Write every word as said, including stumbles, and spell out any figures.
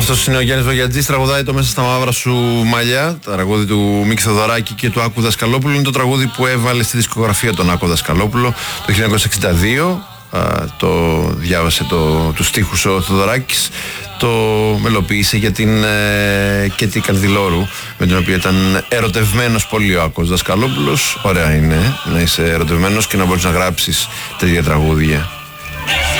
Αυτός είναι ο Γιάννης Βογιατζής, τραγουδάει το «Μέσα στα μαύρα σου μαλλιά», τραγούδι του Μίκη Θεοδωράκη και του Άκου Δασκαλόπουλου. Είναι το τραγούδι που έβαλε στη δισκογραφία τον Άκου Δασκαλόπουλο το χίλια εννιακόσια εξήντα δύο. Α, το διάβασε το, τους στίχους ο Θεοδωράκης, το μελοποίησε για την ε, Κέτη Καρδιλόρου, με την οποία ήταν ερωτευμένος πολύ ο Άκος Δασκαλόπουλος. Ωραία είναι να είσαι ερωτευμένος και να μπορείς να γράψεις τέτοια τραγούδια.